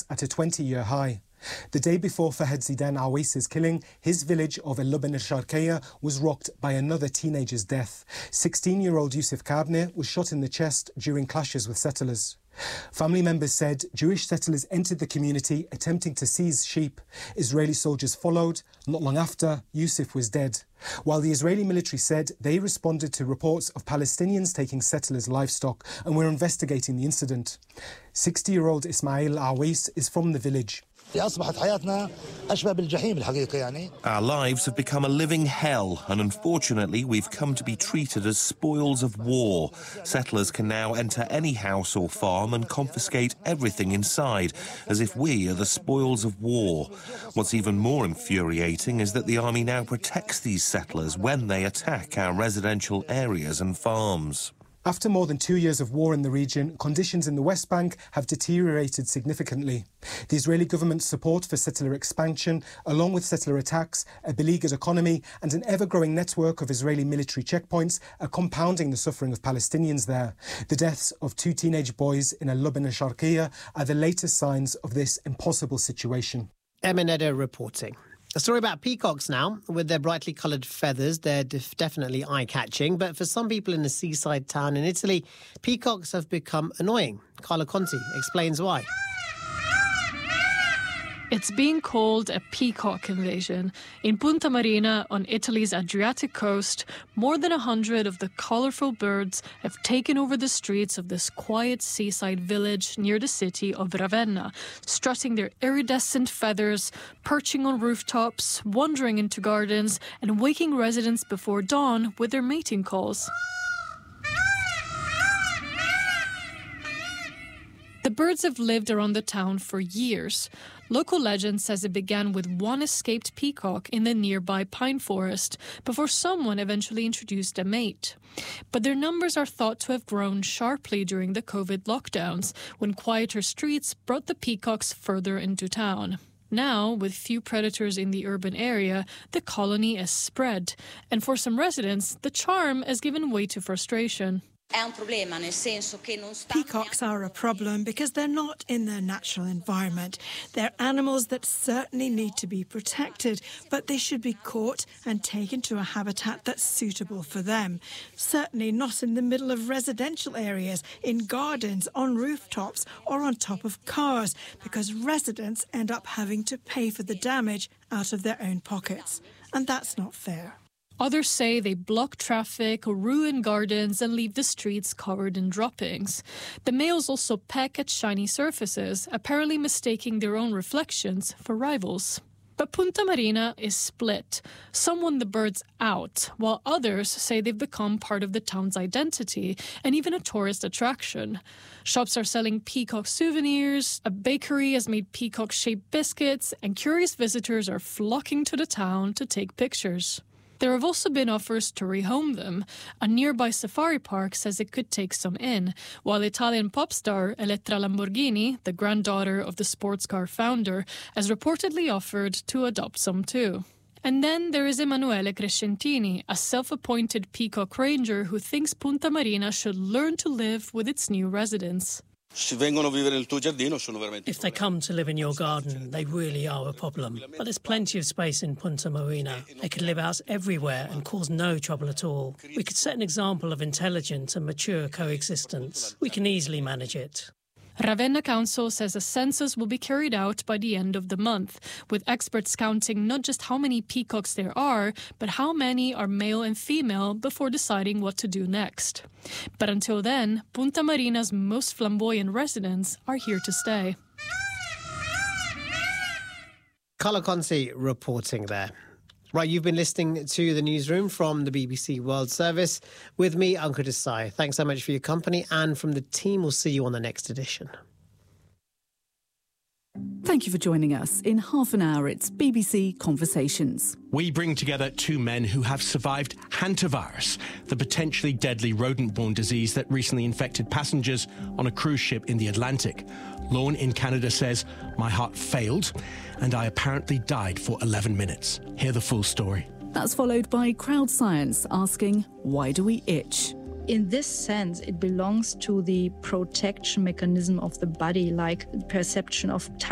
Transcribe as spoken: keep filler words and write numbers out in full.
at a twenty-year high. The day before Fahed Zidane Aweis's killing, his village of El Luban al-Sharqiya was rocked by another teenager's death. sixteen-year-old Yusuf Kabne was shot in the chest during clashes with settlers. Family members said Jewish settlers entered the community attempting to seize sheep. Israeli soldiers followed. Not long after, Yusuf was dead. While the Israeli military said they responded to reports of Palestinians taking settlers' livestock and were investigating the incident. sixty-year-old Ismail Awais is from the village. Our lives have become a living hell, and unfortunately we've come to be treated as spoils of war. Settlers can now enter any house or farm and confiscate everything inside, as if we are the spoils of war. What's even more infuriating is that the army now protects these settlers when they attack our residential areas and farms. After more than two years of war in the region, conditions in the West Bank have deteriorated significantly. The Israeli government's support for settler expansion, along with settler attacks, a beleaguered economy and an ever-growing network of Israeli military checkpoints are compounding the suffering of Palestinians there. The deaths of two teenage boys in El Luban al-Sharqiya are the latest signs of this impossible situation. Emineda reporting. A story about peacocks now. With their brightly coloured feathers, they're def- definitely eye-catching. But for some people in a seaside town in Italy, peacocks have become annoying. Carlo Conti explains why. It's being called a peacock invasion. In Punta Marina, on Italy's Adriatic coast, more than a hundred of the colourful birds have taken over the streets of this quiet seaside village near the city of Ravenna, strutting their iridescent feathers, perching on rooftops, wandering into gardens, and waking residents before dawn with their mating calls. The birds have lived around the town for years. Local legend says it began with one escaped peacock in the nearby pine forest before someone eventually introduced a mate. But their numbers are thought to have grown sharply during the COVID lockdowns, when quieter streets brought the peacocks further into town. Now, with few predators in the urban area, the colony has spread, and for some residents, the charm has given way to frustration. Peacocks are a problem because they're not in their natural environment. They're animals that certainly need to be protected, but they should be caught and taken to a habitat that's suitable for them. Certainly not in the middle of residential areas, in gardens, on rooftops, or on top of cars, because residents end up having to pay for the damage out of their own pockets. And that's not fair. Others say they block traffic, ruin gardens, and leave the streets covered in droppings. The males also peck at shiny surfaces, apparently mistaking their own reflections for rivals. But Punta Marina is split. Some want the birds out, while others say they've become part of the town's identity and even a tourist attraction. Shops are selling peacock souvenirs, a bakery has made peacock-shaped biscuits, and curious visitors are flocking to the town to take pictures. There have also been offers to rehome them. A nearby safari park says it could take some in, while Italian pop star Elettra Lamborghini, the granddaughter of the sports car founder, has reportedly offered to adopt some too. And then there is Emanuele Crescentini, a self-appointed peacock ranger who thinks Punta Marina should learn to live with its new residents. If they come to live in your garden, they really are a problem. But there's plenty of space in Punta Marina. They could live out everywhere and cause no trouble at all. We could set an example of intelligent and mature coexistence. We can easily manage it. Ravenna Council says a census will be carried out by the end of the month, with experts counting not just how many peacocks there are, but how many are male and female before deciding what to do next. But until then, Punta Marina's most flamboyant residents are here to stay. Carlo Conti reporting there. Right, you've been listening to The Newsroom from the B B C World Service. With me, Ankur Desai. Thanks so much for your company, and from the team, we'll see you on the next edition. Thank you for joining us. In half an hour, it's B B C Conversations. We bring together two men who have survived hantavirus, the potentially deadly rodent-borne disease that recently infected passengers on a cruise ship in the Atlantic. Lorne in Canada says, "My heart failed and I apparently died for eleven minutes. Hear the full story. That's followed by Crowd Science asking, why do we itch? In this sense, it belongs to the protection mechanism of the body, like perception of